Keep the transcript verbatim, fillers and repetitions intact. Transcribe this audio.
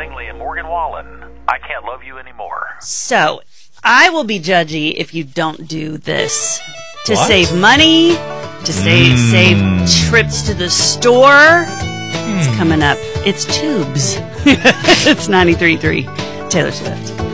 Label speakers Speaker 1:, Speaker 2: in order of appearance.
Speaker 1: Langley and Morgan Wallen. I Can't Love You Anymore.
Speaker 2: So, I will be judgy if you don't do this. To
Speaker 3: What?
Speaker 2: save money, to save,
Speaker 3: Mm.
Speaker 2: save trips to the store. It's coming up. It's Tubes. It's ninety-three point three Taylor Swift.